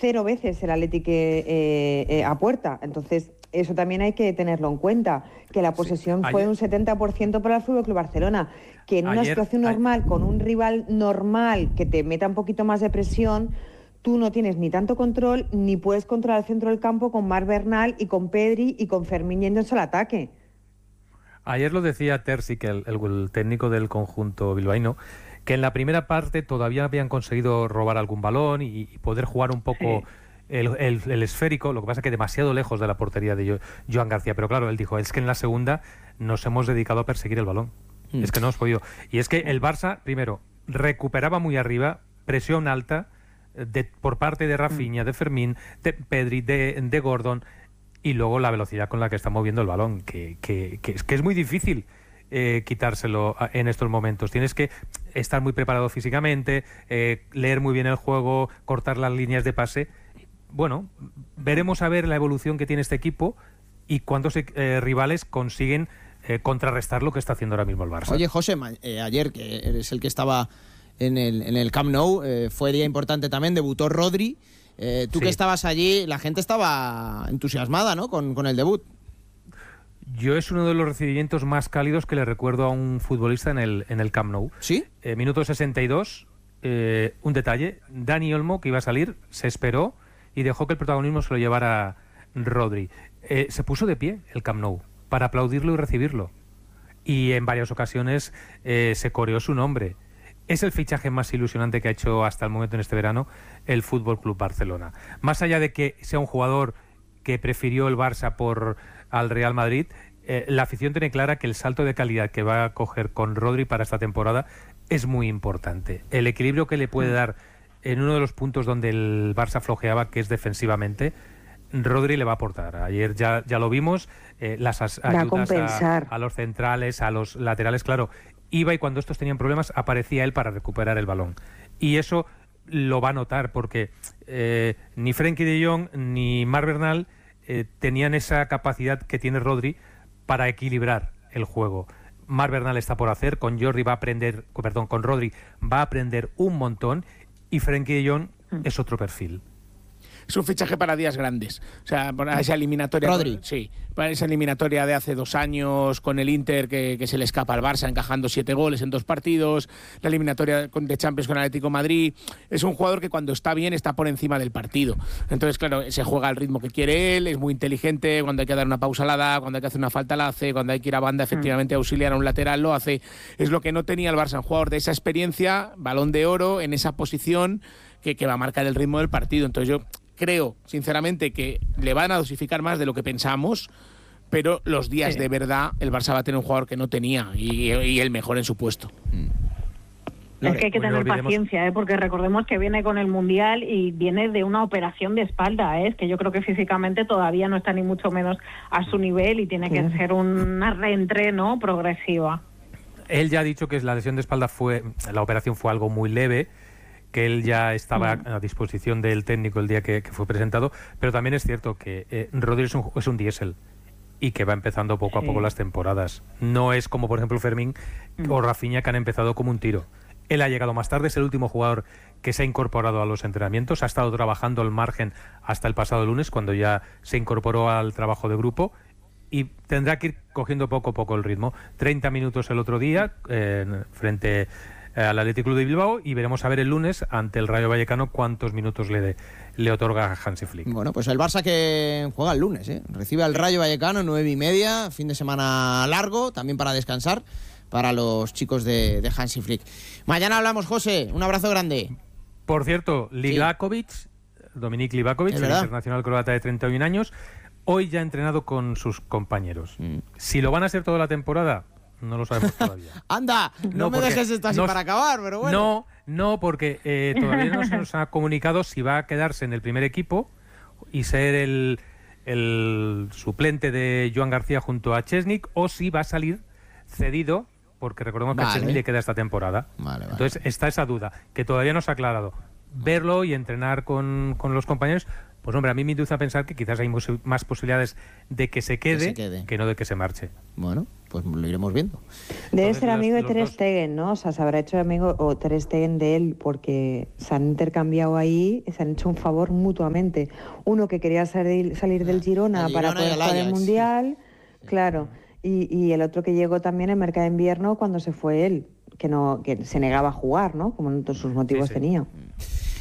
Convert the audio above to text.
0 veces el Athletic a puerta. Entonces, eso también hay que tenerlo en cuenta, que la posesión fue un 70% para el FC Barcelona, que en una situación normal, con un rival normal que te meta un poquito más de presión, tú no tienes ni tanto control, ni puedes controlar el centro del campo con Marc Bernal y con Pedri y con Fermín yéndose al ataque. Ayer lo decía Terzic, el técnico del conjunto bilbaíno, que en la primera parte todavía habían conseguido robar algún balón y poder jugar un poco el esférico, lo que pasa que demasiado lejos de la portería de Joan García. Pero claro, él dijo, es que en la segunda nos hemos dedicado a perseguir el balón. Es que no hemos podido. Y es que el Barça, primero, recuperaba muy arriba, presión alta, por parte de Rafinha, de Fermín, de Pedri, de Gordon, y luego la velocidad con la que está moviendo el balón, que es muy difícil quitárselo en estos momentos. Tienes que estar muy preparado físicamente, leer muy bien el juego, cortar las líneas de pase. Bueno, veremos a ver la evolución que tiene este equipo y cuántos rivales consiguen contrarrestar lo que está haciendo ahora mismo el Barça. Oye, José, ayer, que eres el que estaba en el Camp Nou, fue día importante también, debutó Rodri. Tú que estabas allí, la gente estaba entusiasmada, ¿no?, con el debut. Yo es uno de los recibimientos más cálidos que le recuerdo a un futbolista en el Camp Nou. ¿Sí? Minuto 62, un detalle, Dani Olmo, que iba a salir, se esperó y dejó que el protagonismo se lo llevara Rodri. Se puso de pie el Camp Nou para aplaudirlo y recibirlo. Y en varias ocasiones se coreó su nombre. Es el fichaje más ilusionante que ha hecho hasta el momento en este verano el Fútbol Club Barcelona. Más allá de que sea un jugador que prefirió el Barça al Real Madrid, la afición tiene clara que el salto de calidad que va a coger con Rodri para esta temporada es muy importante. El equilibrio que le puede dar en uno de los puntos donde el Barça flojeaba, que es defensivamente, Rodri le va a aportar. Ayer ya lo vimos, las ayudas a los centrales, a los laterales, claro, iba y cuando estos tenían problemas aparecía él para recuperar el balón. Y eso lo va a notar porque ni Frenkie de Jong ni Marc Bernal tenían esa capacidad que tiene Rodri para equilibrar el juego. Marc Bernal está por hacer, con Rodri va a aprender un montón, y Frenkie de Jong es otro perfil. Es un fichaje para días grandes. O sea, para esa eliminatoria. Rodri. Sí, para esa eliminatoria de hace 2 años con el Inter que se le escapa al Barça encajando 7 goles en 2 partidos. La eliminatoria de Champions con el Atlético de Madrid. Es un jugador que cuando está bien está por encima del partido. Entonces, claro, se juega al ritmo que quiere él, es muy inteligente. Cuando hay que dar una pausa la da, cuando hay que hacer una falta la hace, cuando hay que ir a banda efectivamente auxiliar a un lateral lo hace. Es lo que no tenía el Barça, un jugador de esa experiencia, Balón de Oro, en esa posición que va a marcar el ritmo del partido. Entonces yo creo, sinceramente, que le van a dosificar más de lo que pensamos, pero los días de verdad el Barça va a tener un jugador que no tenía y el mejor en su puesto. Es que hay que tener paciencia, porque recordemos que viene con el Mundial y viene de una operación de espalda, es que yo creo que físicamente todavía no está ni mucho menos a su nivel y tiene que ser una reentreno progresiva. Él ya ha dicho que la lesión de espalda la operación fue algo muy leve, que él ya estaba a disposición del técnico el día que fue presentado, pero también es cierto que Rodri es un diésel y que va empezando poco a poco las temporadas. No es como, por ejemplo, Fermín o Rafinha, que han empezado como un tiro. Él ha llegado más tarde, es el último jugador que se ha incorporado a los entrenamientos, ha estado trabajando al margen hasta el pasado lunes, cuando ya se incorporó al trabajo de grupo, y tendrá que ir cogiendo poco a poco el ritmo. 30 minutos el otro día frente al Athletic Club de Bilbao, y veremos a ver el lunes ante el Rayo Vallecano cuántos minutos le otorga Hansi Flick. Bueno, pues el Barça que juega el lunes, recibe al Rayo Vallecano 9:30, fin de semana largo, también para descansar para los chicos de Hansi Flick. Mañana hablamos, José, un abrazo grande. Por cierto, Dominik Livakovic, el internacional croata de 31 años, hoy ya ha entrenado con sus compañeros. Si lo van a hacer toda la temporada, no lo sabemos todavía. ¡Anda! No me dejes esto así para acabar, pero bueno. No, porque todavía no se nos ha comunicado si va a quedarse en el primer equipo y ser el suplente de Joan García junto a Chesnik, o si va a salir cedido, porque recordemos que a Chesnik le queda esta temporada. Vale. Entonces está esa duda, que todavía no se ha aclarado. Verlo y entrenar con los compañeros, pues hombre, a mí me induce a pensar que quizás hay más posibilidades de que se quede que no de que se marche. Bueno, pues lo iremos viendo. Debe ser amigo de Ter Stegen, ¿no? O sea, se habrá hecho amigo o Ter Stegen de él, porque se han intercambiado ahí, se han hecho un favor mutuamente. Uno que quería salir del Girona para poder jugar el Mundial, claro, y el otro que llegó también en mercado de invierno cuando se fue él, que se negaba a jugar, ¿no? Como sus motivos tenía.